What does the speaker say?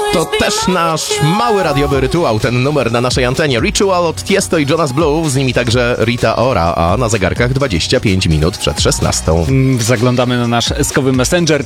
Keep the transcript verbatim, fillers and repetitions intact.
To też nasz mały radiowy rytuał, ten numer na naszej antenie. Ritual od Tiesto i Jonas Blue, z nimi także Rita Ora, a na zegarkach dwadzieścia pięć minut przed szesnastą. Zaglądamy na nasz eskowy messenger.